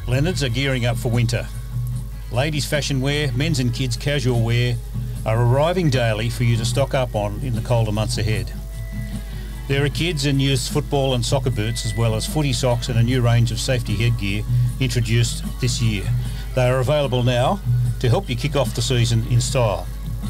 Leonard's are gearing up for winter. Ladies' fashion wear, men's and kids' casual wear are arriving daily for you to stock up on in the colder months ahead. There are kids and youth football and soccer boots, as well as footy socks and a new range of safety headgear introduced this year. They are available now to help you kick off the season in style.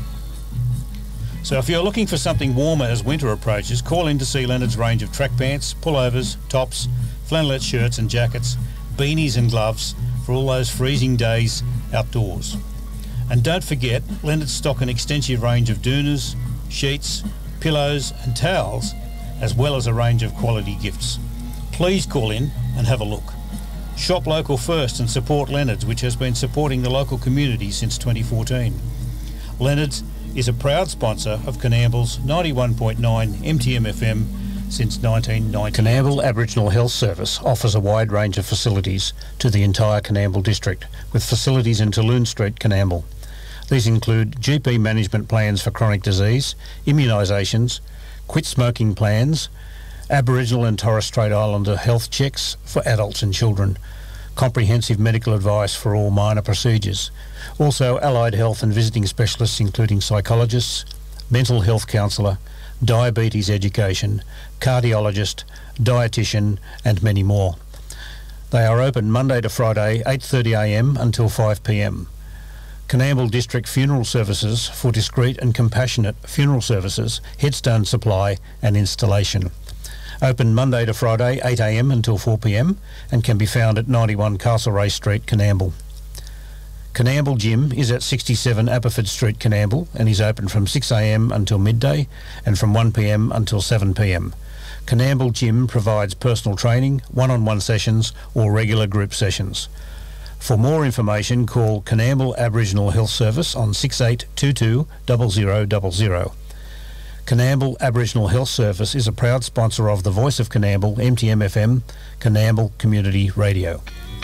So if you're looking for something warmer as winter approaches, call in to see Leonard's range of track pants, pullovers, tops, flannelette shirts and jackets, beanies and gloves for all those freezing days outdoors. And don't forget, Leonard's stock an extensive range of doonas, sheets, pillows and towels, as well as a range of quality gifts. Please call in and have a look. Shop local first and support Leonard's, which has been supporting the local community since 2014. Leonard's is a proud sponsor of Coonamble's 91.9 MTM FM since 1990. Coonamble Aboriginal Health Service offers a wide range of facilities to the entire Coonamble district, with facilities in Tulloon Street, Coonamble. These include GP management plans for chronic disease, immunisations, quit smoking plans, Aboriginal and Torres Strait Islander health checks for adults and children, comprehensive medical advice for all minor procedures, also allied health and visiting specialists including psychologists, mental health counsellor, diabetes education, cardiologist, dietitian and many more. They are open Monday to Friday 8:30am until 5pm. Coonamble District Funeral Services for discreet and compassionate funeral services, headstone supply and installation. Open Monday to Friday 8am until 4pm and can be found at 91 Castlereagh Street, Coonamble. Coonamble Gym is at 67 Apperford Street, Coonamble, and is open from 6am until midday and from 1pm until 7pm. Coonamble Gym provides personal training, one-on-one sessions or regular group sessions. For more information, call Coonamble Aboriginal Health Service on 6822 0000. Coonamble Aboriginal Health Service is a proud sponsor of the Voice of Coonamble, MTM FM, Coonamble Community Radio.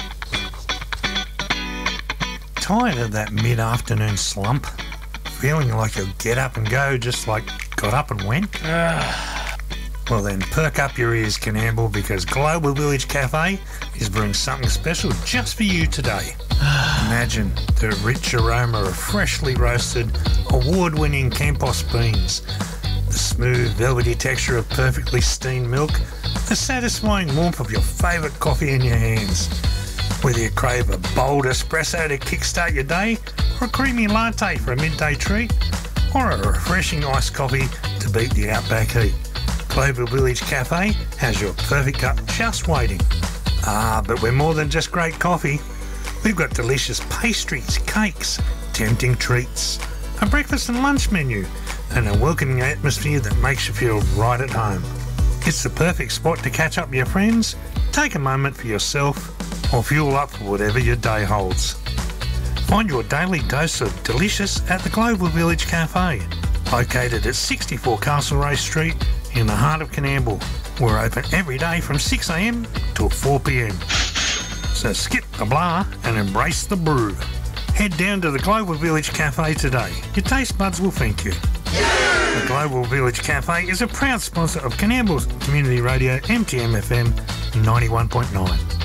Tired of that mid-afternoon slump? Feeling like you'll get up and go just like got up and went? Well then, perk up your ears, Coonamble, because Global Village Cafe is brewing something special just for you today. Imagine the rich aroma of freshly roasted, award-winning Campos beans, the smooth, velvety texture of perfectly steamed milk, the satisfying warmth of your favourite coffee in your hands. Whether you crave a bold espresso to kickstart your day, or a creamy latte for a midday treat, or a refreshing iced coffee to beat the outback heat, Global Village Cafe has your perfect cup just waiting. But we're more than just great coffee. We've got delicious pastries, cakes, tempting treats, a breakfast and lunch menu, and a welcoming atmosphere that makes you feel right at home. It's the perfect spot to catch up with your friends, take a moment for yourself, or fuel up for whatever your day holds. Find your daily dose of delicious at the Global Village Cafe, located at 64 Castlereagh Street in the heart of Coonamble. We're open every day from 6am till 4pm. So skip the blah and embrace the brew. Head down to the Global Village Cafe today. Your taste buds will thank you. The Global Village Cafe is a proud sponsor of Coonamble's Community Radio, MTM FM 91.9.